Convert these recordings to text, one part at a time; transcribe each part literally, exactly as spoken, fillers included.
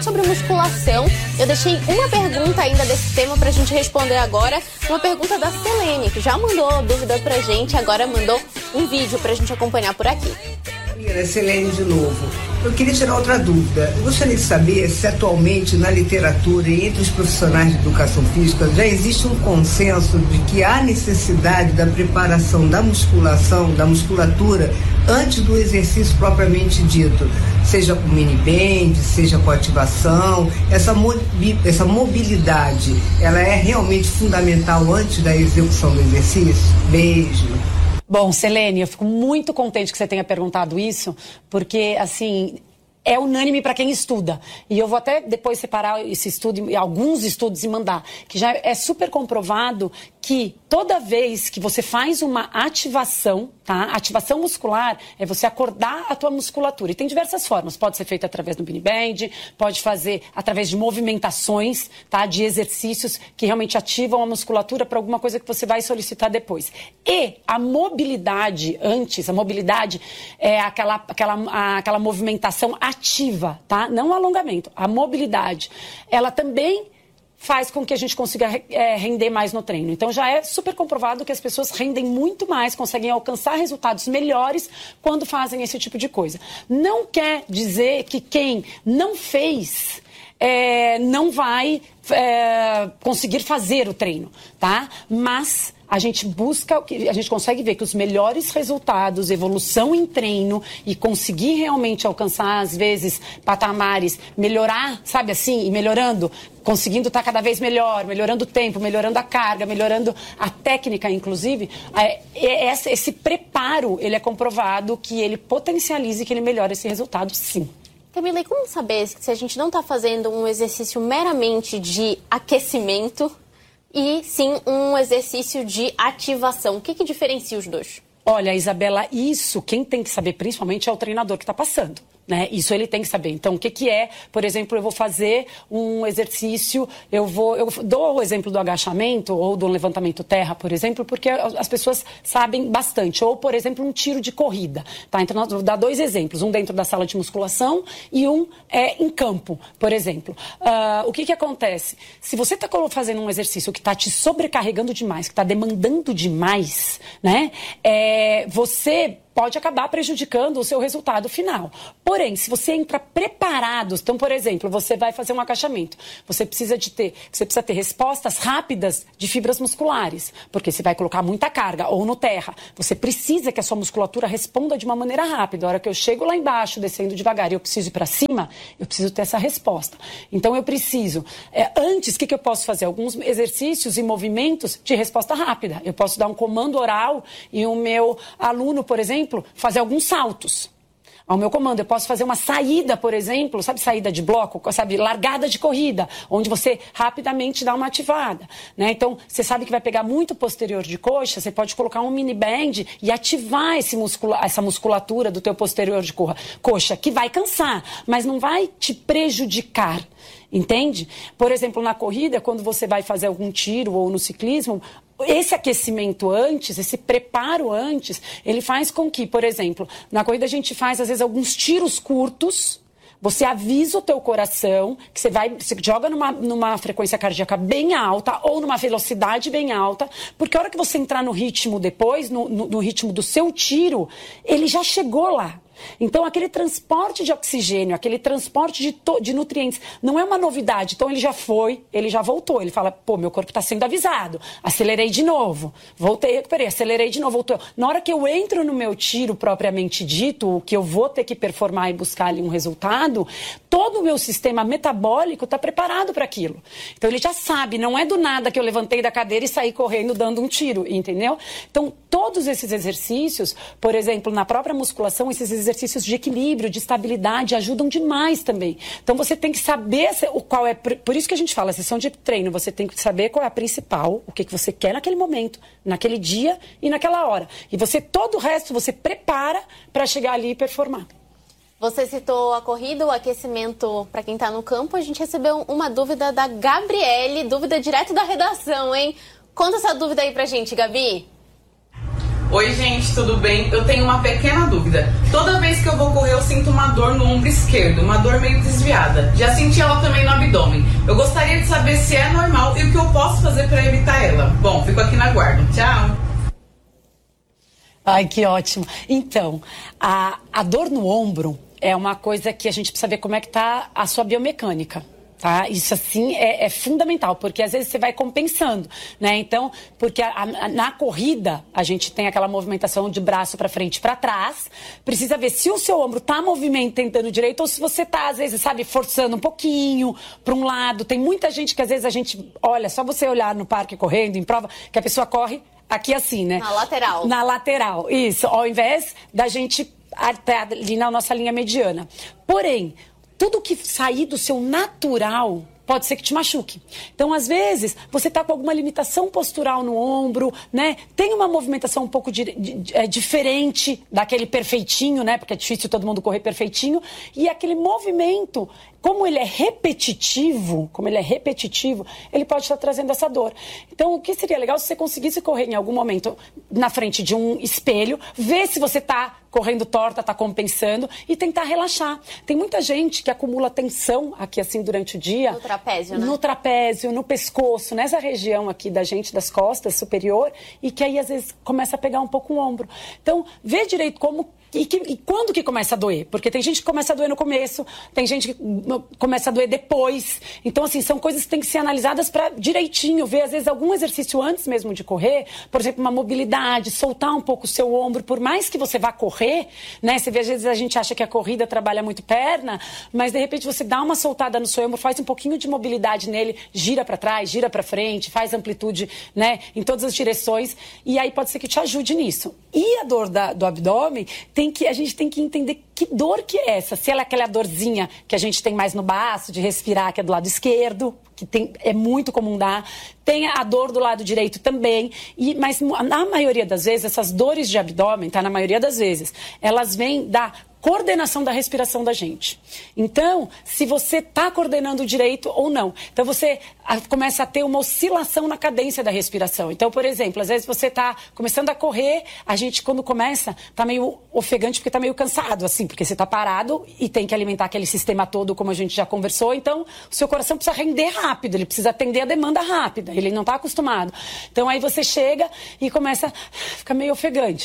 Sobre musculação, eu deixei uma pergunta ainda desse tema pra gente responder agora, uma pergunta da Selene, que já mandou dúvida pra gente, agora mandou um vídeo pra gente acompanhar por aqui. Selene de novo. Eu queria tirar outra dúvida. Eu gostaria de saber se atualmente na literatura e entre os profissionais de educação física já existe um consenso de que há necessidade da preparação da musculação, da musculatura, antes do exercício propriamente dito, seja com mini band, seja com ativação, essa, mobi- essa mobilidade, ela é realmente fundamental antes da execução do exercício? Beijo. Bom, Selene, eu fico muito contente que você tenha perguntado isso, porque, assim, é unânime para quem estuda. E eu vou até depois separar esse estudo, alguns estudos e mandar, que já é super comprovado que toda vez que você faz uma ativação, tá? Ativação muscular é você acordar a tua musculatura. E tem diversas formas. Pode ser feito através do mini band, pode fazer através de movimentações, tá? De exercícios que realmente ativam a musculatura para alguma coisa que você vai solicitar depois. E a mobilidade antes, a mobilidade é aquela, aquela, aquela movimentação ativa, tá? Não o alongamento. A mobilidade, ela também faz com que a gente consiga é, render mais no treino. Então já é super comprovado que as pessoas rendem muito mais, conseguem alcançar resultados melhores quando fazem esse tipo de coisa. Não quer dizer que quem não fez é, não vai é, conseguir fazer o treino, tá? Mas a gente busca, a gente consegue ver que os melhores resultados, evolução em treino e conseguir realmente alcançar, às vezes, patamares, melhorar, sabe assim, e melhorando, conseguindo estar cada vez melhor, melhorando o tempo, melhorando a carga, melhorando a técnica, inclusive, é, esse preparo, ele é comprovado que ele potencializa e que ele melhora esse resultado, sim. Camila, e como saber se a gente não está fazendo um exercício meramente de aquecimento e sim um exercício de ativação? O que, que diferencia os dois? Olha, Isabela, isso quem tem que saber principalmente é o treinador que está passando. Né? Isso ele tem que saber. Então, o que, que é? Por exemplo, eu vou fazer um exercício, eu vou, eu dou o exemplo do agachamento ou do levantamento terra, por exemplo, porque as pessoas sabem bastante. Ou, por exemplo, um tiro de corrida. Tá? Então, nós vou dar dois exemplos, um dentro da sala de musculação e um é, em campo, por exemplo. Uh, o que, que acontece? Se você está fazendo um exercício que está te sobrecarregando demais, que está demandando demais, né? É, você pode acabar prejudicando o seu resultado final. Porém, se você entra preparado, então, por exemplo, você vai fazer um agachamento, você precisa de ter, você precisa ter respostas rápidas de fibras musculares, porque você vai colocar muita carga, ou no terra, você precisa que a sua musculatura responda de uma maneira rápida. A hora que eu chego lá embaixo, descendo devagar, e eu preciso ir para cima, eu preciso ter essa resposta. Então, eu preciso, é, antes, o que, que eu posso fazer? Alguns exercícios e movimentos de resposta rápida. Eu posso dar um comando oral e o meu aluno, por exemplo, fazer alguns saltos ao meu comando. Eu posso fazer uma saída, por exemplo, sabe, saída de bloco, sabe, largada de corrida, onde você rapidamente dá uma ativada, né? Então, você sabe que vai pegar muito posterior de coxa, você pode colocar um mini band e ativar esse muscula- essa musculatura do teu posterior de coxa, que vai cansar, mas não vai te prejudicar. Entende? Por exemplo, na corrida, quando você vai fazer algum tiro ou no ciclismo, esse aquecimento antes, esse preparo antes, ele faz com que, por exemplo, na corrida a gente faz, às vezes, alguns tiros curtos. Você avisa o teu coração que você vai, você joga numa, numa frequência cardíaca bem alta ou numa velocidade bem alta, porque a hora que você entrar no ritmo depois, no, no, no ritmo do seu tiro, ele já chegou lá. Então, aquele transporte de oxigênio, aquele transporte de, to- de nutrientes, não é uma novidade. Então, ele já foi, ele já voltou. Ele fala, pô, meu corpo está sendo avisado. Acelerei de novo. Voltei, recuperei, acelerei de novo, voltou. Na hora que eu entro no meu tiro propriamente dito, o que eu vou ter que performar e buscar ali um resultado, todo o meu sistema metabólico está preparado para aquilo. Então, ele já sabe, não é do nada que eu levantei da cadeira e saí correndo dando um tiro, entendeu? Então, todos esses exercícios, por exemplo, na própria musculação, esses exercícios exercícios de equilíbrio, de estabilidade, ajudam demais também. Então, você tem que saber o qual é... Por isso que a gente fala, a sessão de treino, você tem que saber qual é a principal, o que, que você quer naquele momento, naquele dia e naquela hora. E você, todo o resto, você prepara para chegar ali e performar. Você citou a corrida, o aquecimento para quem está no campo. A gente recebeu uma dúvida da Gabriele, dúvida direto da redação, hein? Conta essa dúvida aí pra gente, Gabi. Oi, gente, tudo bem? Eu tenho uma pequena dúvida. Toda vez que eu vou correr, eu sinto uma dor no ombro esquerdo, uma dor meio desviada. Já senti ela também no abdômen. Eu gostaria de saber se é normal e o que eu posso fazer para evitar ela. Bom, fico aqui na guarda. Tchau! Ai, que ótimo. Então, a, a dor no ombro é uma coisa que a gente precisa ver como é que tá a sua biomecânica. Tá? Isso, assim, é, é fundamental, porque às vezes você vai compensando, né? Então, porque a, a, na corrida, a gente tem aquela movimentação de braço para frente e para trás. Precisa ver se o seu ombro tá movimentando direito ou se você tá, às vezes, sabe, forçando um pouquinho para um lado. Tem muita gente que, às vezes, a gente... Olha, só você olhar no parque correndo, em prova, que a pessoa corre aqui assim, né? Na lateral. Na lateral, isso. Ao invés da gente até ali na nossa linha mediana. Porém... Tudo que sair do seu natural pode ser que te machuque. Então, às vezes, você está com alguma limitação postural no ombro, né? Tem uma movimentação um pouco de, de, de, é, diferente daquele perfeitinho, né? Porque é difícil todo mundo correr perfeitinho. E aquele movimento, como ele é repetitivo, como ele é repetitivo, ele pode estar trazendo essa dor. Então, o que seria legal se você conseguisse correr em algum momento na frente de um espelho, ver se você está correndo torta, está compensando e tentar relaxar. Tem muita gente que acumula tensão aqui assim durante o dia. No trapézio, né? No trapézio, no pescoço, nessa região aqui da gente, das costas, superior, e que aí às vezes começa a pegar um pouco o ombro. Então, vê direito como... E, que, e quando que começa a doer? Porque tem gente que começa a doer no começo, tem gente que começa a doer depois. Então, assim, são coisas que têm que ser analisadas para direitinho, ver, às vezes, algum exercício antes mesmo de correr. Por exemplo, uma mobilidade, soltar um pouco o seu ombro. Por mais que você vá correr, né? Você vê, às vezes, a gente acha que a corrida trabalha muito perna, mas, de repente, você dá uma soltada no seu ombro, faz um pouquinho de mobilidade nele, gira para trás, gira para frente, faz amplitude, né? Em todas as direções. E aí pode ser que te ajude nisso. E a dor da, do abdômen... Tem que, a gente tem que entender que dor que é essa. Se ela é aquela dorzinha que a gente tem mais no baço, de respirar, que é do lado esquerdo, que tem, é muito comum dar. Tem a dor do lado direito também. E, mas na maioria das vezes, essas dores de abdômen, tá? Na maioria das vezes, elas vêm da coordenação da respiração da gente. Então, se você está coordenando direito ou não. Então, você a, começa a ter uma oscilação na cadência da respiração. Então, por exemplo, às vezes você está começando a correr, a gente, quando começa, está meio ofegante porque está meio cansado, assim, porque você está parado e tem que alimentar aquele sistema todo, como a gente já conversou. Então, o seu coração precisa render rápido, ele precisa atender a demanda rápida, ele não está acostumado. Então, aí você chega e começa a ficar meio ofegante.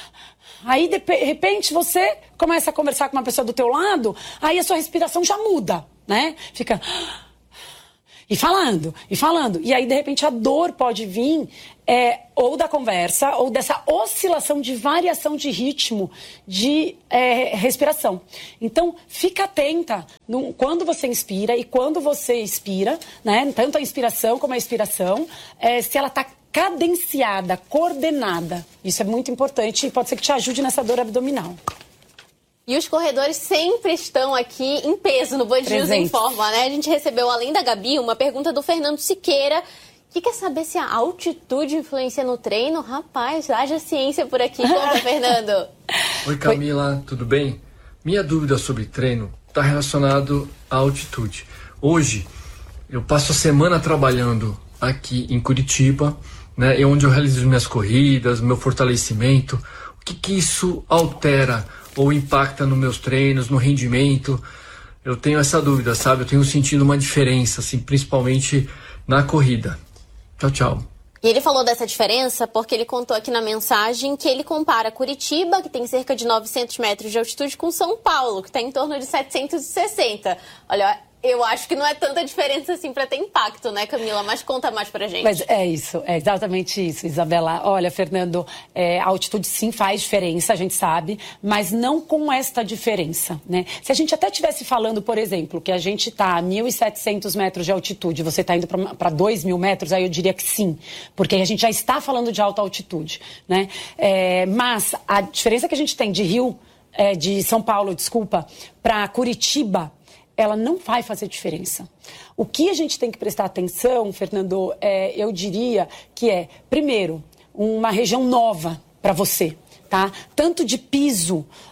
Aí, de repente, você começa a conversar com uma pessoa do teu lado, aí a sua respiração já muda, né? Fica... E falando, e falando. E aí, de repente, a dor pode vir é, ou da conversa, ou dessa oscilação de variação de ritmo de é, respiração. Então, fica atenta no, quando você inspira e quando você expira, né? Tanto a inspiração como a expiração, é, se ela está cadenciada, coordenada. Isso é muito importante e pode ser que te ajude nessa dor abdominal. E os corredores sempre estão aqui em peso no Band News Informa, né? A gente recebeu, além da Gabi, uma pergunta do Fernando Siqueira, que quer saber se a altitude influencia no treino. Rapaz, haja ciência por aqui. Conta, Fernando. Oi, Camila, Oi. Tudo bem? Minha dúvida sobre treino está relacionado à altitude. Hoje, eu passo a semana trabalhando aqui em Curitiba, né, é onde eu realizo minhas corridas, meu fortalecimento. O que que isso altera ou impacta nos meus treinos, no rendimento? Eu tenho essa dúvida, sabe? Eu tenho sentido uma diferença, assim, principalmente na corrida. Tchau, tchau. E ele falou dessa diferença porque ele contou aqui na mensagem que ele compara Curitiba, que tem cerca de novecentos metros de altitude, com São Paulo, que está em torno de setecentos e sessenta. Olha, eu acho que não é tanta diferença assim para ter impacto, né, Camila? Mas conta mais pra gente. Mas é isso, é exatamente isso, Isabela. Olha, Fernando, é, a altitude sim faz diferença, a gente sabe, mas não com esta diferença, né? Se a gente até estivesse falando, por exemplo, que a gente está a mil e setecentos metros de altitude, você está indo para dois mil metros, aí eu diria que sim, porque a gente já está falando de alta altitude, né? É, mas a diferença que a gente tem de Rio, é, de São Paulo, desculpa, para Curitiba, ela não vai fazer diferença. O que a gente tem que prestar atenção, Fernando, é, eu diria que é, primeiro, uma região nova para você, tá? Tanto de piso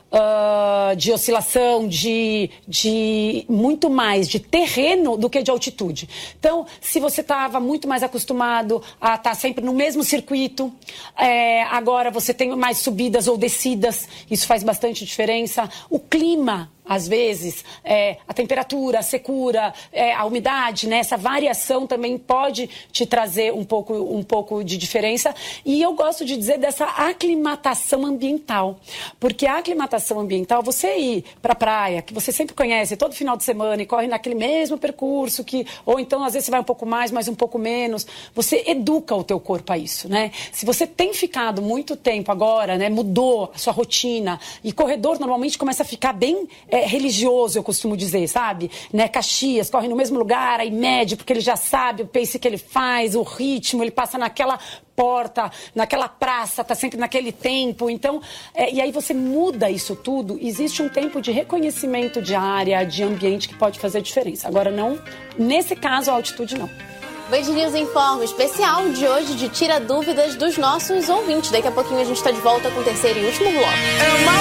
uh, de oscilação, de, de muito mais de terreno do que de altitude. Então, se você estava muito mais acostumado a estar sempre no mesmo circuito, é, agora você tem mais subidas ou descidas, isso faz bastante diferença. O clima, às vezes, é, a temperatura, a secura, é, a umidade, né? Essa variação também pode te trazer um pouco, um pouco de diferença. E eu gosto de dizer dessa aclimatação ambiental. Porque a aclimatação ambiental, você ir para a praia, que você sempre conhece todo final de semana e corre naquele mesmo percurso, que, ou então às vezes você vai um pouco mais, mas um pouco menos, você educa o teu corpo a isso, né? Se você tem ficado muito tempo agora, né, mudou a sua rotina, e corredor normalmente começa a ficar bem... É, religioso, eu costumo dizer, sabe? Né? Caxias, corre no mesmo lugar, aí mede, porque ele já sabe o pace que ele faz, o ritmo, ele passa naquela porta, naquela praça, tá sempre naquele tempo. Então, é, e aí você muda isso tudo, existe um tempo de reconhecimento de área, de ambiente que pode fazer diferença. Agora, não, nesse caso, a altitude não. Band News Informa, especial de hoje de Tira Dúvidas dos nossos ouvintes. Daqui a pouquinho a gente está de volta com o terceiro e último bloco.